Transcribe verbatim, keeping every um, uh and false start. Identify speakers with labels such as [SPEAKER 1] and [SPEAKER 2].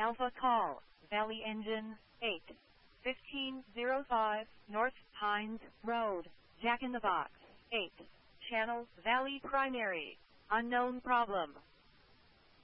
[SPEAKER 1] Alpha call, Valley engine, eight, fifteen oh five, North Pines Road, Jack in the Box, eight, channel, Valley primary, unknown problem.